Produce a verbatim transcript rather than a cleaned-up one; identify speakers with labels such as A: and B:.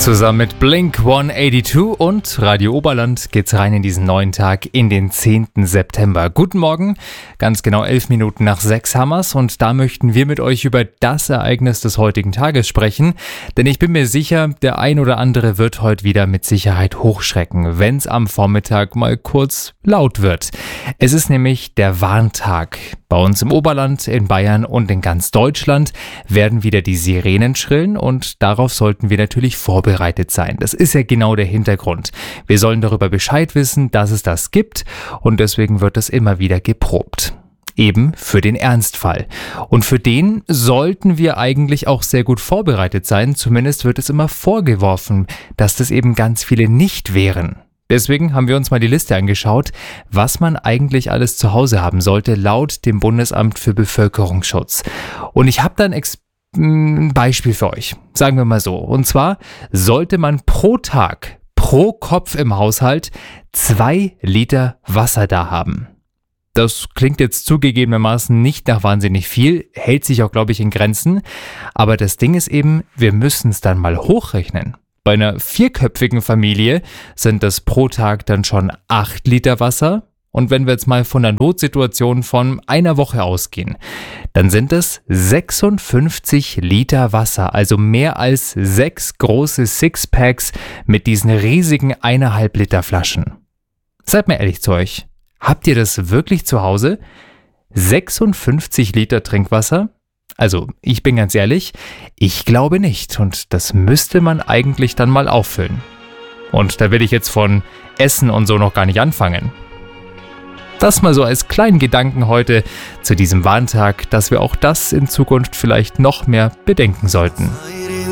A: Zusammen mit Blink hundertzweiundachtzig und Radio Oberland geht's rein in diesen neuen Tag, in den zehnten September. Guten Morgen, ganz genau elf Minuten nach sechs Hammers, und da möchten wir mit euch über das Ereignis des heutigen Tages sprechen, denn ich bin mir sicher, der ein oder andere wird heute wieder mit Sicherheit hochschrecken, wenn's am Vormittag mal kurz laut wird. Es ist nämlich der Warntag. Bei uns im Oberland, in Bayern und in ganz Deutschland werden wieder die Sirenen schrillen, und darauf sollten wir natürlich vorbereitet sein. Das ist ja genau der Hintergrund. Wir sollen darüber Bescheid wissen, dass es das gibt, und deswegen wird das immer wieder geprobt. Eben für den Ernstfall. Und für den sollten wir eigentlich auch sehr gut vorbereitet sein. Zumindest wird es immer vorgeworfen, dass das eben ganz viele nicht wären. Deswegen haben wir uns mal die Liste angeschaut, was man eigentlich alles zu Hause haben sollte, laut dem Bundesamt für Bevölkerungsschutz. Und ich habe da ein, Ex- ein Beispiel für euch, sagen wir mal so. Und zwar sollte man pro Tag, pro Kopf im Haushalt zwei Liter Wasser da haben. Das klingt jetzt zugegebenermaßen nicht nach wahnsinnig viel, hält sich auch, glaube ich, in Grenzen. Aber das Ding ist eben, wir müssen es dann mal hochrechnen. Bei einer vierköpfigen Familie sind das pro Tag dann schon acht Liter Wasser. Und wenn wir jetzt mal von einer Notsituation von einer Woche ausgehen, dann sind es sechsundfünfzig Liter Wasser, also mehr als sechs große Sixpacks mit diesen riesigen eineinhalb Liter Flaschen. Seid mal ehrlich zu euch, habt ihr das wirklich zu Hause? sechsundfünfzig Liter Trinkwasser? Also, ich bin ganz ehrlich, ich glaube nicht, und das müsste man eigentlich dann mal auffüllen. Und da will ich jetzt von Essen und so noch gar nicht anfangen. Das mal so als kleinen Gedanken heute zu diesem Warntag, dass wir auch das in Zukunft vielleicht noch mehr bedenken sollten.